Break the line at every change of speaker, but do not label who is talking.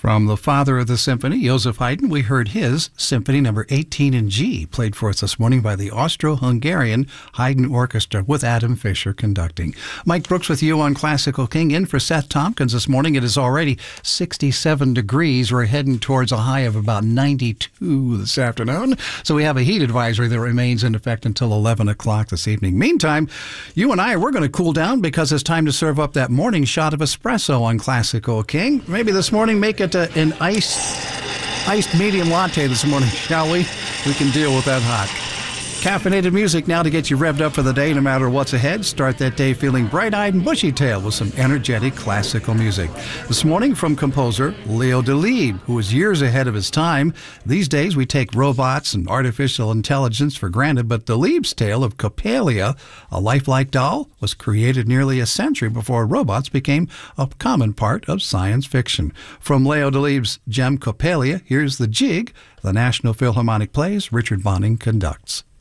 From the father of the symphony, Joseph Haydn, we heard his Symphony Number 18 in G, played for us this morning by the Austro-Hungarian Haydn Orchestra with Adam Fisher conducting. Mike Brooks with you on Classical King, in for Seth Tompkins this morning. It is already 67 degrees. We're heading towards a high of about 92 this afternoon. So we have a heat advisory that remains in effect until 11 o'clock this evening. Meantime, you and we're going to cool down because it's time to serve up that morning shot of espresso on Classical King. Maybe this morning make it an iced medium latte this morning, shall we? We can deal with that hot. Caffeinated music now to get you revved up for the day no matter what's ahead. Start that day feeling bright-eyed and bushy-tailed with some energetic classical music. This morning from composer Leo Delibes, who was years ahead of his time. These days we take robots and artificial intelligence for granted, but Delibes' tale of Coppelia, a lifelike doll, was created nearly a century before robots became a common part of science fiction. From Leo Delibes' gem Coppelia, here's The Jig, the National Philharmonic plays Richard Bonning conducts.